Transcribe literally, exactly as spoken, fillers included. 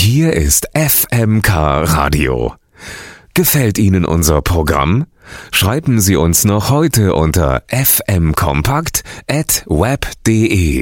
Hier ist F M K Radio. Gefällt Ihnen unser Programm? Schreiben Sie uns noch heute unter f m kompakt at web punkt de.